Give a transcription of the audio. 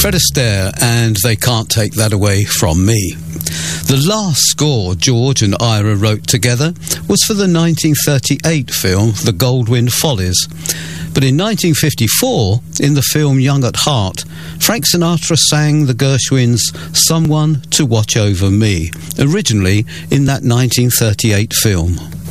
Fred Astaire, and They Can't Take That Away From Me. The last score George and Ira wrote together was for the 1938 film The Goldwyn Follies. But in 1954, in the film Young at Heart, Frank Sinatra sang the Gershwins' Someone to Watch Over Me, originally in that 1938 film.